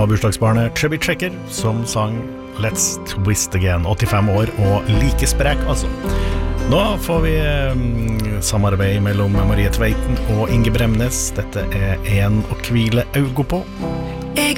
var bursdagsbarnet Chubby Checker som sang Let's Twist Again, 85 år og like sprek altså. Nå får vi samarbeid mellom Marie Tveiten og Inge Bremnes. Dette En å hvile augo på.